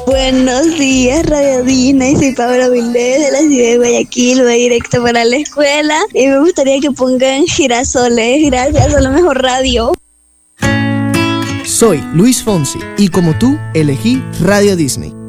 Buenos días, Radio Disney. Soy Pablo Vilés de la ciudad de Guayaquil. Voy directo para la escuela y me gustaría que pongan Girasoles. Gracias, a lo mejor radio. Soy Luis Fonsi y como tú elegí Radio Disney.